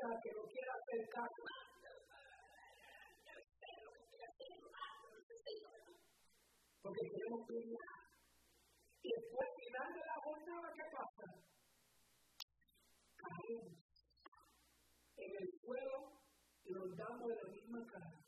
fuerza que no quiera hacer caso. Porque queremos pelear. Y después, al final de la jornada, ¿qué pasa? Caemos en el suelo y nos damos de la misma cara.